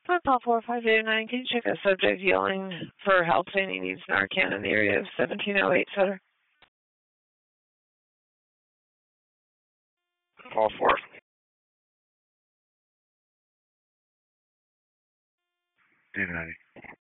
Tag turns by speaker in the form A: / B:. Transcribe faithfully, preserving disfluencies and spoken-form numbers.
A: Call four five eight nine. Can you check a subject yelling for help saying he needs Narcan in the area of seventeen oh eight Sutter? Call four.
B: Hey, Maddie.